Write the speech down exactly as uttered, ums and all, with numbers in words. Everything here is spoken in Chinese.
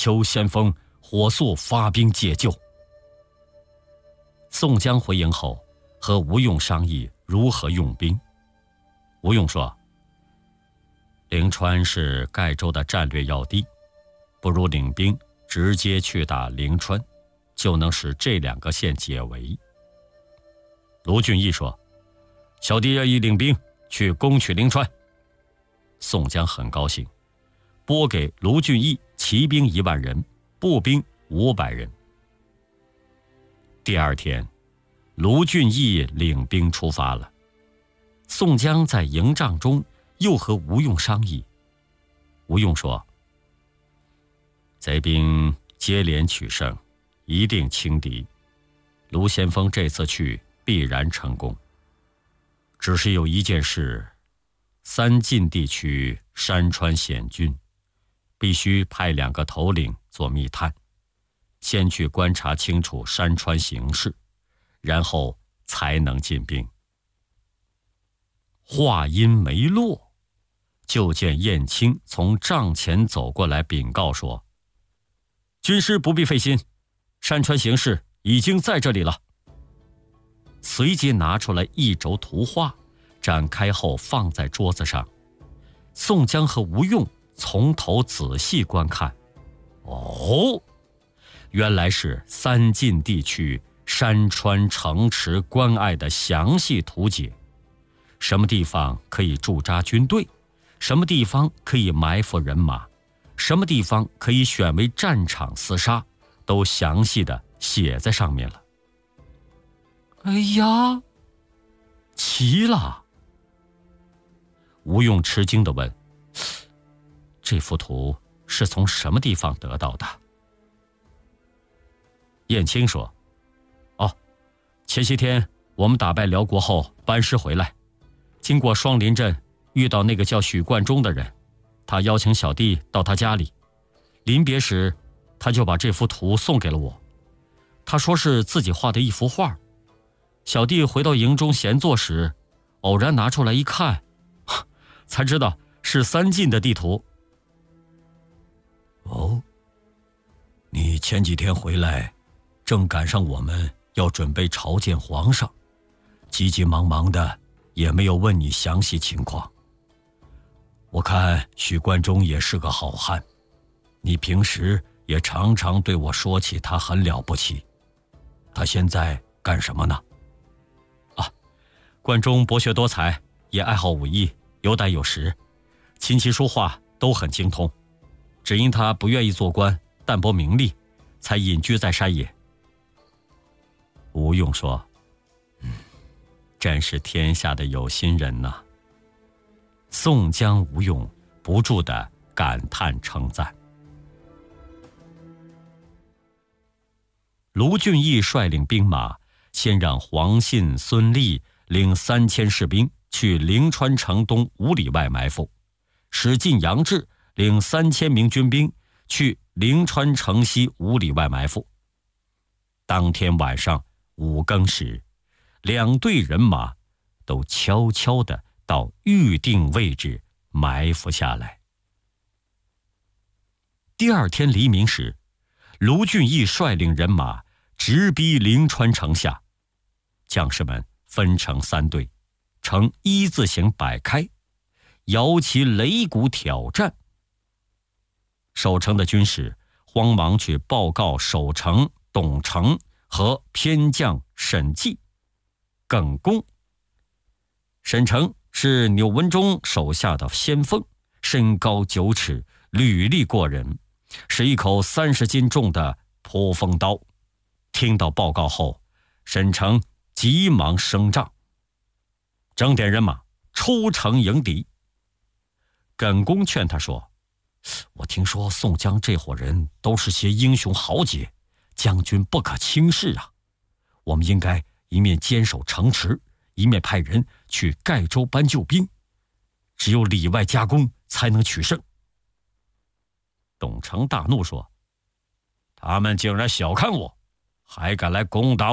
求先锋火速发兵解救。宋江回营后，和吴用商议如何用兵。吴用说，灵川是盖州的战略要地，不如领兵直接去打灵川，就能使这两个县解围。卢俊义说，小弟愿意领兵去攻取灵川。宋江很高兴，拨给卢俊义骑兵一万人，步兵五百人。第二天，卢俊义领兵出发了。宋江在营帐中又和吴用商议。吴用说，贼兵接连取胜，一定轻敌，卢先锋这次去必然成功。只是有一件事，三晋地区山川险峻，必须派两个头领做密探，先去观察清楚山川形势，然后才能进兵。话音没落，就见燕青从帐前走过来禀告说，军师不必费心，山川形势已经在这里了。随即拿出来一轴图画，展开后放在桌子上。宋江和吴用从头仔细观看，哦，原来是三晋地区山川城池关隘的详细图解，什么地方可以驻扎军队，什么地方可以埋伏人马，什么地方可以选为战场厮杀，都详细的写在上面了。哎呀，奇了！吴用吃惊地问，这幅图是从什么地方得到的？燕青说，哦，前些天我们打败辽国后班师回来，经过双林镇，遇到那个叫许冠中的人，他邀请小弟到他家里，临别时他就把这幅图送给了我，他说是自己画的一幅画。小弟回到营中闲坐时，偶然拿出来一看，才知道是三晋的地图。 哦，你前几天回来，正赶上我们要准备朝见皇上，急急忙忙的，也没有问你详细情况。我看许冠中也是个好汉，你平时也常常对我说起他很了不起。他现在干什么呢？ 啊，冠中博学多才，也爱好武艺，有胆有识，琴棋书画都很精通，只因他不愿意做官，淡泊名利，才隐居在山野。吴用说，嗯，真是天下的有心人呐。宋江、吴用不住地感叹称赞。卢俊义率领兵马，先让黄信、孙立领三千士兵去灵川城东五里外埋伏，史进、杨志领三千名军兵去灵川城西五里外埋伏。当天晚上五更时，两队人马都悄悄地到预定位置埋伏下来。第二天黎明时，卢俊义率领人马直逼灵川城下，将士们分成三队，呈一字形摆开，摇旗擂鼓挑战。守城的军士慌忙去报告守城董承和偏将沈纪、耿恭。沈城是钮文忠手下的先锋，身高九尺，履历过人，是一口三十斤重的破风刀。听到报告后，沈城急忙升帐，整点人马出城迎敌。耿恭劝他说，我听说宋江这伙人都是些英雄豪杰，将军不可轻视啊，我们应该一面坚守城池，一面派人去盖州搬救兵，只有里外夹攻才能取胜。董承大怒说，他们竟然小看我，还敢来攻打